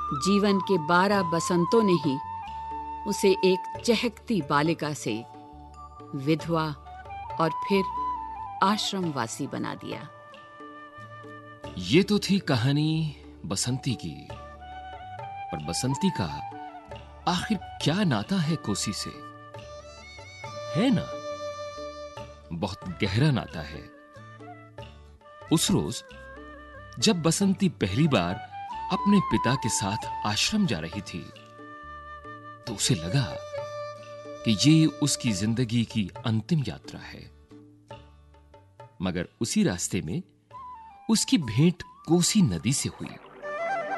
जीवन के 12 बसंतों ने ही उसे एक चहकती बालिका से विधवा और फिर आश्रमवासी बना दिया। ये तो थी कहानी बसंती की, पर बसंती का आखिर क्या नाता है कोसी से? है ना, बहुत गहरा नाता है। उस रोज जब बसंती पहली बार अपने पिता के साथ आश्रम जा रही थी, तो उसे लगा कि ये उसकी जिंदगी की अंतिम यात्रा है। मगर उसी रास्ते में उसकी भेंट कोसी नदी से हुई।